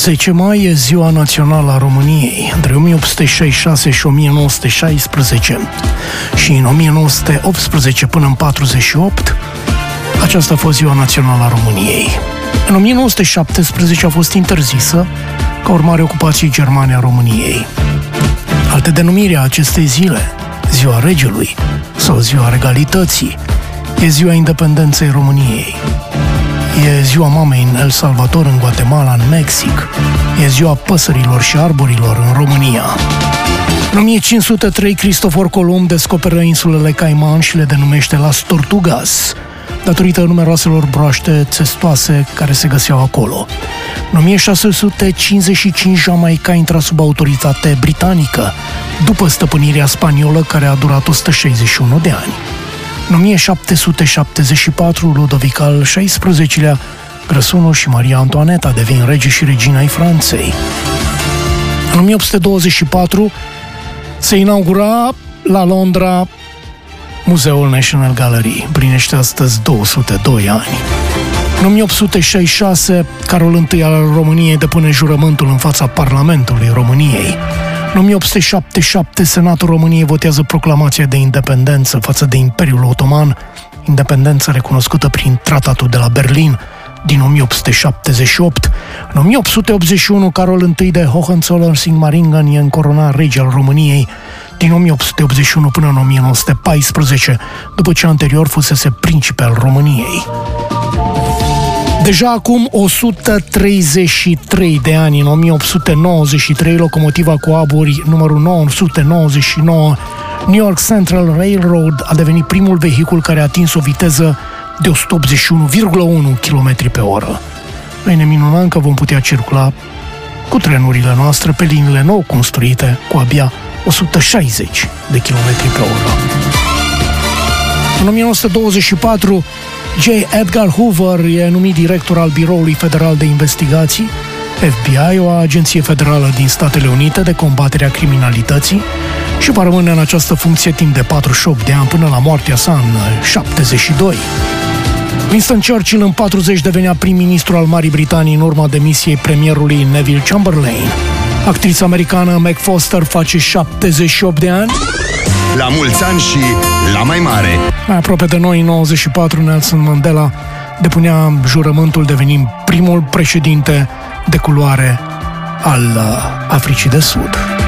10 mai e Ziua Națională a României, între 1866 și 1916 și în 1918 până în 48, aceasta a fost Ziua Națională a României. În 1917 a fost interzisă ca urmare ocupației germane a României. Alte denumiri a acestei zile, Ziua Regelui sau Ziua Regalității, e Ziua Independenței României. E Ziua Mamei în El Salvador, în Guatemala, în Mexic. E Ziua Păsărilor și Arborilor în România. În 1503, Cristofor Columb descoperă insulele Caiman și le denumește Las Tortugas, datorită numeroaselor broaște țestoase care se găseau acolo. În 1655, Jamaica intra sub autoritate britanică, după stăpânirea spaniolă care a durat 161 de ani. În 1774, Ludovic al XVI-lea, Grăsunul și Maria Antoaneta devin rege și regina ai Franței. În 1824 se inaugura la Londra Muzeul National Gallery, împlinește astăzi 202 ani. În 1866, Carol I al României depune jurământul în fața Parlamentului României. În 1877, Senatul României votează proclamația de independență față de Imperiul Otoman, independență recunoscută prin Tratatul de la Berlin din 1878. În 1881, Carol I de Hohenzollern-Sigmaringen e încoronat rege al României din 1881 până în 1914, după ce anterior fusese principe al României. Deja acum 133 de ani, în 1893, locomotiva cu aburi numărul 999 New York Central Railroad a devenit primul vehicul care a atins o viteză de 181,1 km pe oră. Noi ne minunăm că vom putea circula cu trenurile noastre pe liniile nou construite cu abia 160 de km pe oră. În 1924, J. Edgar Hoover e numit director al Biroului Federal de Investigații, FBI, o agenție federală din Statele Unite de combatere a criminalității, și va rămâne în această funcție timp de 48 de ani până la moartea sa în 72. Winston Churchill în 40 devenea prim-ministru al Marii Britanii în urma demisiei premierului Neville Chamberlain. Actrița americană Meg Foster face 78 de ani. La mulți ani și la mai mare! Mai aproape de noi, în 94, Nelson Mandela depunea jurământul devenind primul președinte de culoare al Africii de Sud.